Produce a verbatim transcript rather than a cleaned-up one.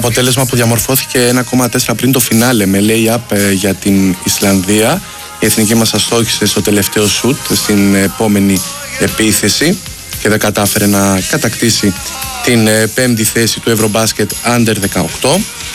Αποτέλεσμα που διαμορφώθηκε ένα κόμμα τέσσερα πριν το φινάλε με lay-up για την Ισλανδία. Η εθνική μας αστόχησε στο τελευταίο σουτ στην επόμενη επίθεση και δεν κατάφερε να κατακτήσει την πέμπτη θέση του Eurobasket Under δεκαοκτώ.